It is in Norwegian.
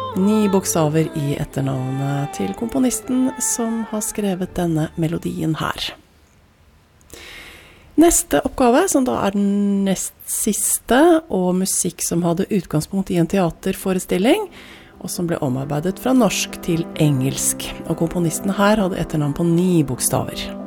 9 bokstaver i etternavnet til komponisten som har skrevet denne melodien her. Neste oppgave, som da den nest siste, og musikk som hadde utgangspunkt i en teaterforestilling, og som ble omarbeidet fra norsk til engelsk. Og komponisten her hadde etternavn på 9 bokstaver.